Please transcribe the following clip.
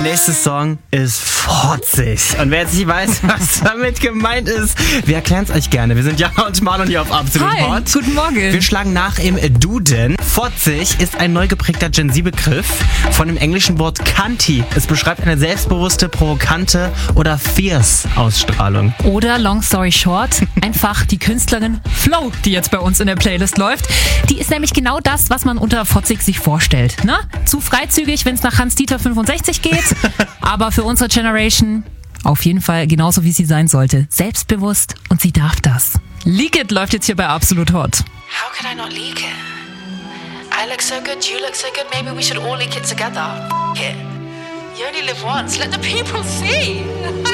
nächste Song ist fotzig. Und wer jetzt nicht weiß, was damit gemeint ist, wir erklären es euch gerne. Wir sind Jana und Marlon hier auf Absolut Hi, Hot. guten Morgen. Wir schlagen nach im Duden. Fotzig ist ein neu geprägter Gen Z-Begriff von dem englischen Wort Cunty. Es beschreibt eine selbstbewusste, provokante oder fierce Ausstrahlung. Oder long story short, einfach die Künstlerin Flo, die jetzt bei uns in der Playlist läuft. Die ist nämlich genau das, was man unter fotzig sich vorstellt. Ne? Zu freizügig, wenn es nach Hans-Dieter 65 geht, aber für unsere Generation auf jeden Fall genauso, wie sie sein sollte. Selbstbewusst und sie darf das. Leak It läuft jetzt hier bei Absolut Hot. How could I not leak it? I look so good, you look so good, maybe we should all leak it together. F*** it. You only live once, let the people see.